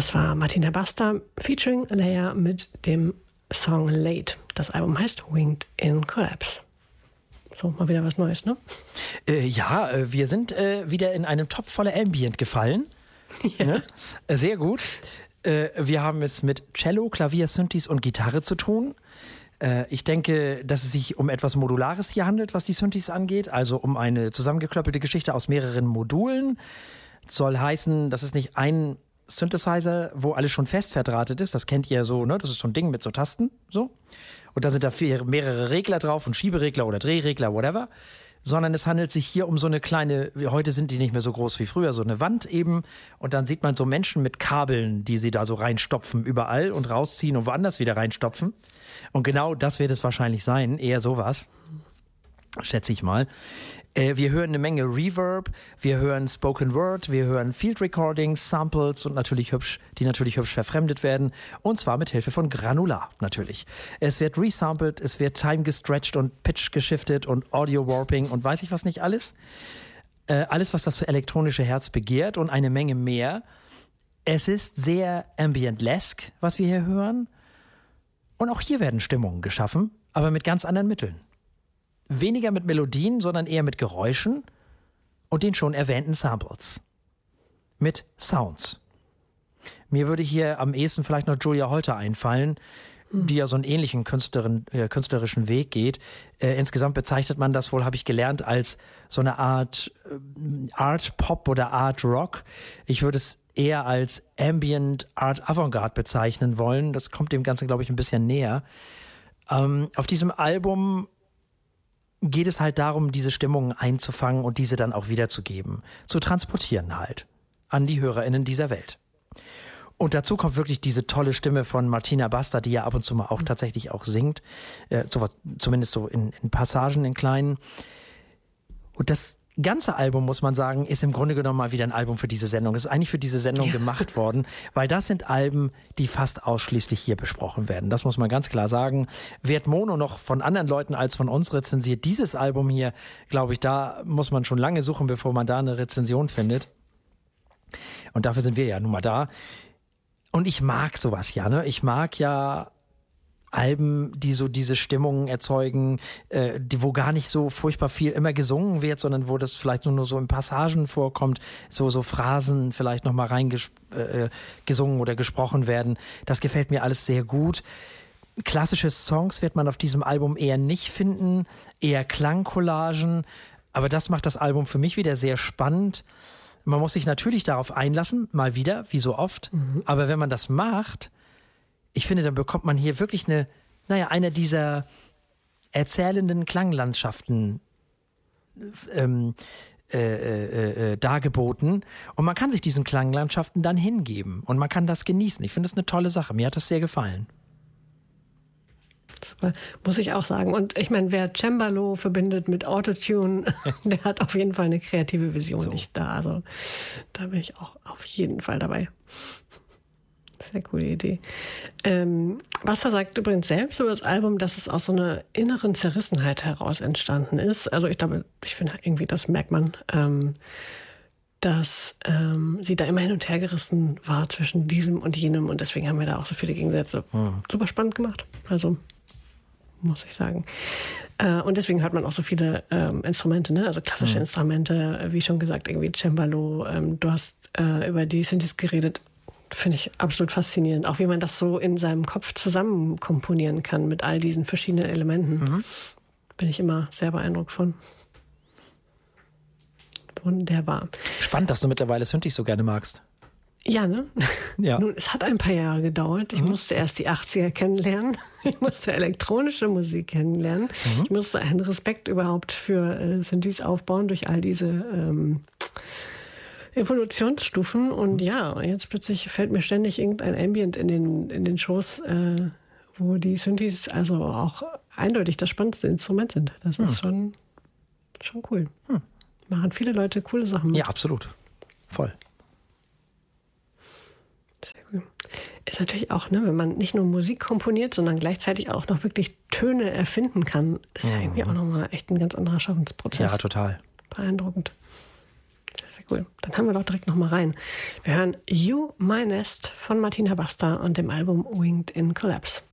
Das war Martina Basta featuring Leia mit dem Song Late. Das Album heißt Winged in Collapse. So, mal wieder was Neues, ne? Wir sind wieder in einen Topf voller Ambient gefallen. Ja. Ne? Sehr gut. Wir haben es mit Cello, Klavier, Synthes und Gitarre zu tun. Ich denke, dass es sich um etwas Modulares hier handelt, was die Synthes angeht. Also um eine zusammengeklöppelte Geschichte aus mehreren Modulen. Soll heißen, das ist nicht ein Synthesizer, wo alles schon fest verdrahtet ist. Das kennt ihr ja so, ne? Das ist so ein Ding mit so Tasten, so. Und da sind da mehrere Regler drauf und Schieberegler oder Drehregler, whatever. Sondern es handelt sich hier um so eine kleine, heute sind die nicht mehr so groß wie früher, so eine Wand eben. Und dann sieht man so Menschen mit Kabeln, die sie da so reinstopfen überall und rausziehen und woanders wieder reinstopfen. Und genau das wird es wahrscheinlich sein, eher sowas, schätze ich mal. Wir hören eine Menge Reverb, wir hören Spoken Word, wir hören Field Recordings, Samples und die natürlich hübsch verfremdet werden. Und zwar mit Hilfe von Granular natürlich. Es wird resampled, es wird time gestretched und pitch geschiftet und Audio Warping und weiß ich was nicht alles. Alles, was das elektronische Herz begehrt und eine Menge mehr. Es ist sehr ambient-esque, was wir hier hören. Und auch hier werden Stimmungen geschaffen, aber mit ganz anderen Mitteln. Weniger mit Melodien, sondern eher mit Geräuschen und den schon erwähnten Samples. Mit Sounds. Mir würde hier am ehesten vielleicht noch Julia Holter einfallen, die ja so einen ähnlichen künstlerischen Weg geht. Insgesamt bezeichnet man das wohl, habe ich gelernt, als so eine Art Art Pop oder Art Rock. Ich würde es eher als Ambient Art Avantgarde bezeichnen wollen. Das kommt dem Ganzen, glaube ich, ein bisschen näher. Auf diesem Album geht es halt darum, diese Stimmungen einzufangen und diese dann auch wiederzugeben. Zu transportieren halt an die HörerInnen dieser Welt. Und dazu kommt wirklich diese tolle Stimme von Martina Basta, die ja ab und zu mal auch tatsächlich auch singt. Zumindest so in Passagen, in kleinen. Und das ganze Album, muss man sagen, ist im Grunde genommen mal wieder ein Album für diese Sendung. Es ist eigentlich für diese Sendung gemacht worden, weil das sind Alben, die fast ausschließlich hier besprochen werden. Das muss man ganz klar sagen. Wird Mono noch von anderen Leuten als von uns rezensiert? Dieses Album hier, glaube ich, da muss man schon lange suchen, bevor man da eine Rezension findet. Und dafür sind wir ja nun mal da. Und ich mag sowas ja, ne? Ich mag ja Alben, die so diese Stimmungen erzeugen, wo gar nicht so furchtbar viel immer gesungen wird, sondern wo das vielleicht nur so in Passagen vorkommt, so Phrasen vielleicht nochmal gesungen oder gesprochen werden. Das gefällt mir alles sehr gut. Klassische Songs wird man auf diesem Album eher nicht finden, eher Klangcollagen, aber das macht das Album für mich wieder sehr spannend. Man muss sich natürlich darauf einlassen, mal wieder, wie so oft, aber wenn man das macht, ich finde, dann bekommt man hier wirklich eine dieser erzählenden Klanglandschaften dargeboten. Und man kann sich diesen Klanglandschaften dann hingeben. Und man kann das genießen. Ich finde das eine tolle Sache. Mir hat das sehr gefallen. Super. Muss ich auch sagen. Und ich meine, wer Cembalo verbindet mit Autotune, der hat auf jeden Fall eine kreative Vision So. nicht da. Also da bin ich auch auf jeden Fall dabei. Sehr coole Idee. Basta sagt übrigens selbst über das Album, dass es aus so einer inneren Zerrissenheit heraus entstanden ist. Also ich finde irgendwie, das merkt man, dass sie da immer hin und her gerissen war zwischen diesem und jenem. Und deswegen haben wir da auch so viele Gegensätze. Super spannend gemacht. Also muss ich sagen. Und deswegen hört man auch so viele Instrumente, ne? Also klassische Instrumente, wie schon gesagt, irgendwie Cembalo. Du hast über die Synthes geredet. Finde ich absolut faszinierend. Auch wie man das so in seinem Kopf zusammen komponieren kann mit all diesen verschiedenen Elementen. Bin ich immer sehr beeindruckt von. Wunderbar. Spannend, dass du mittlerweile Synthes so gerne magst. Ja, ne? Ja. Nun, es hat ein paar Jahre gedauert. Ich musste erst die 80er kennenlernen. Ich musste elektronische Musik kennenlernen. Ich musste einen Respekt überhaupt für Synthes aufbauen durch all diese Evolutionsstufen. Und ja, jetzt plötzlich fällt mir ständig irgendein Ambient in den Schoß, wo die Synthes also auch eindeutig das spannendste Instrument sind. Das ist schon cool. Machen viele Leute coole Sachen mit. Ja, absolut. Voll. Sehr cool. Ist natürlich auch, ne, wenn man nicht nur Musik komponiert, sondern gleichzeitig auch noch wirklich Töne erfinden kann, ist ja irgendwie auch nochmal echt ein ganz anderer Schaffensprozess. Ja, total. Beeindruckend. Sehr, Sehr cool. Dann haben wir doch direkt nochmal rein. Wir hören You, My Nest von Martina Basta und dem Album Winged in Collapse.